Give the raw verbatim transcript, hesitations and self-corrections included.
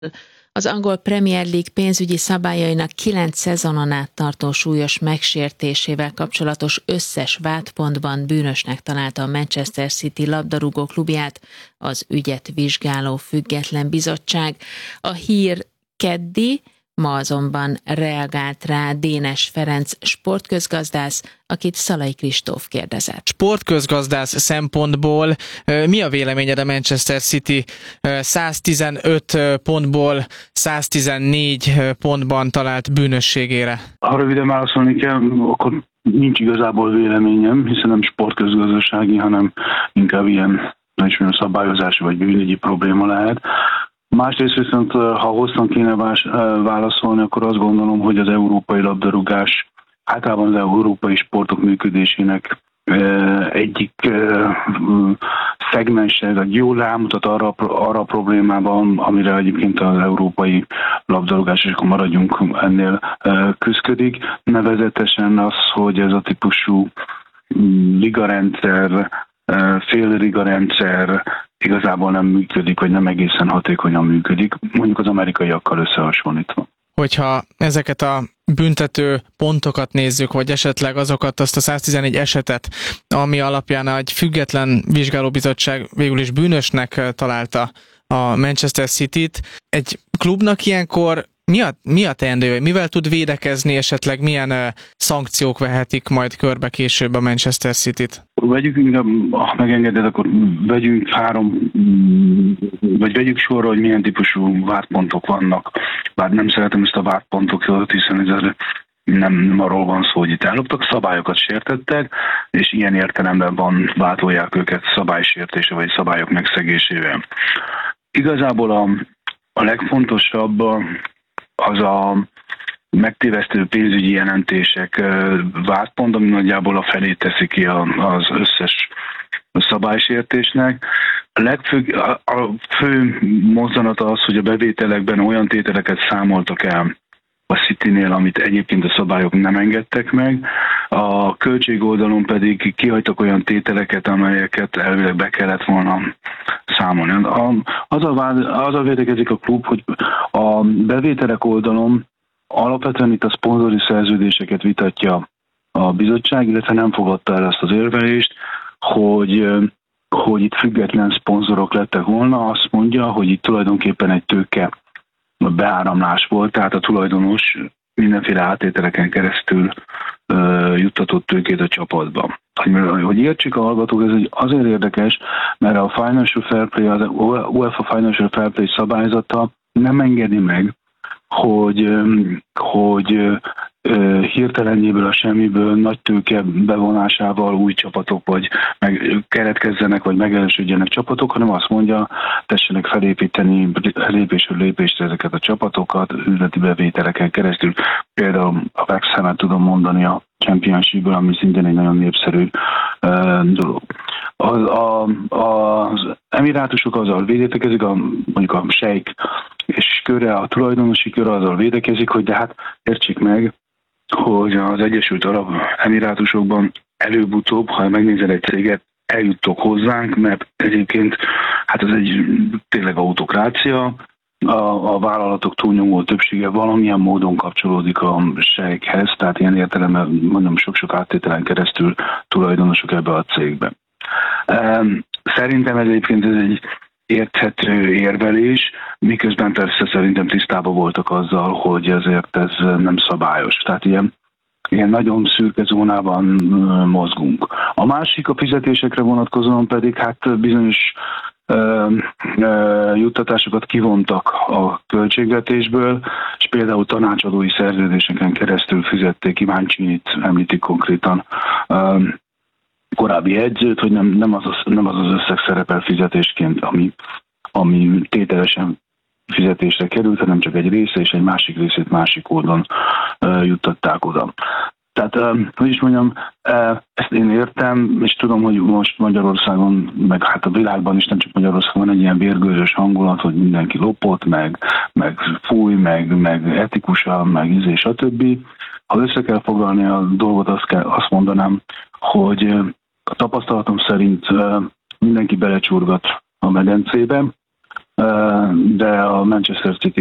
Az angol Premier League pénzügyi szabályainak kilenc szezonon át tartó súlyos megsértésével kapcsolatos összes vádpontban bűnösnek találta a Manchester City labdarúgó klubját az ügyet vizsgáló független bizottság. A hír keddi, ma azonban reagált rá Dénes Ferenc sportközgazdász, akit Szalai Kristóf kérdezett. Sportközgazdász szempontból mi a véleményed a Manchester City száztizenöt pontból száztizennégy pontban talált bűnösségére? Ha röviden válaszolni kell, akkor nincs igazából véleményem, hiszen nem sportközgazdasági, hanem inkább ilyen nagyon szabályozási vagy bűnügyi probléma lehet. Másrészt viszont, ha hosszan kéne válaszolni, akkor azt gondolom, hogy az európai labdarúgás általában az európai sportok működésének egyik szegmense, vagy jól rámutat arra, arra a problémában, amire egyébként az európai labdarúgás, és akkor maradjunk ennél, küszködik. Nevezetesen az, hogy ez a típusú ligarendszer, félligarendszer igazából nem működik, vagy nem egészen hatékonyan működik, mondjuk az amerikaiakkal összehasonlítva. Hogyha ezeket a büntető pontokat nézzük, vagy esetleg azokat, azt a száztizenegy esetet, ami alapján egy független vizsgálóbizottság végül is bűnösnek találta a Manchester Cityt, egy klubnak ilyenkor mi a, mi a teendője? Mivel tud védekezni, esetleg milyen uh, szankciók vehetik majd körbe később a Manchester Cityt? Vegyük inkább, ha megengeded, akkor vegyünk három, vagy vegyük sorra, hogy milyen típusú vádpontok vannak. Bár nem szeretem ezt a vádpontokat, hiszen ez nem, nem arról van szó, hogy itt elloptak, szabályokat sértettek, és ilyen értelemben van, vádolják őket szabálysértése vagy szabályok megszegésével. Igazából a, a legfontosabb az a megtévesztő pénzügyi jelentések vádpont, ami nagyjából a felét teszi ki az összes szabálysértésnek. A legfő, a fő mozzanata az, hogy a bevételekben olyan tételeket számoltak el a Citynél, amit egyébként a szabályok nem engedtek meg. A költségoldalon pedig kihagytak olyan tételeket, amelyeket elvileg be kellett volna számolni. Az a, vád, az a védekezik a klub, hogy a bevételek oldalon alapvetően itt a szponzori szerződéseket vitatja a bizottság, illetve nem fogadta el ezt az érvelést, hogy, hogy itt független szponzorok lettek volna. Azt mondja, hogy itt tulajdonképpen egy tőke beáramlás volt, tehát a tulajdonos mindenféle átételeken keresztül uh, juttatott tőkét a csapatba. Hogy, hogy értsük a hallgatók, ez azért érdekes, mert a Financial Fair Play, az UEFA Financial Fair Play szabályzata nem engedi meg, hogy, hogy hirtelenjéből a semmiből nagy tőke bevonásával új csapatok vagy meg keretkezzenek, vagy megerősödjenek csapatok, hanem azt mondja, tessenek felépíteni lépésről lépésre ezeket a csapatokat, üzleti bevételeken keresztül. Például a West Hamet tudom mondani a Championship-ből, ami szintén egy nagyon népszerű uh, dolog. Az, a, az emirátusok azzal védekezik, a, mondjuk a Sheikh és köre, a tulajdonosi kör azzal védekezik, hogy de hát értsék meg, hogy az Egyesült Arab Emirátusokban előbb-utóbb, ha megnézel egy céget, eljuttok hozzánk, mert egyébként hát ez egy tényleg autokrácia, a, a vállalatok túlnyomó többsége valamilyen módon kapcsolódik a Sheikhhez, tehát ilyen értelemben mondom sok-sok áttételen keresztül tulajdonosok ebbe a cégbe. Szerintem ez egyébként ez egy érthető érvelés, miközben persze szerintem tisztában voltak azzal, hogy ezért ez nem szabályos. Tehát ilyen, ilyen nagyon szürke zónában mozgunk. A másik a fizetésekre vonatkozóan pedig hát bizonyos ö, ö, juttatásokat kivontak a költségvetésből, és például tanácsadói szerződéseken keresztül fizették, Mancini-t említik konkrétan, ö, korábbi edzőt, hogy nem, nem, az, nem az az összeg szerepel fizetésként, ami, ami tételesen fizetésre került, hanem csak egy része, és egy másik részét másik oldalon uh, juttatták oda. Tehát, uh, hogy is mondjam, uh, ezt én értem, és tudom, hogy most Magyarországon, meg hát a világban is, nem csak Magyarországon van egy ilyen vérgőzös hangulat, hogy mindenki lopott, meg, meg fúj, meg, meg etikusan, meg izé, stb. Ha össze kell foglalni a dolgot, azt, kell, azt mondanám, hogy a tapasztalatom szerint mindenki belecsurgat a medencébe, de a Manchester City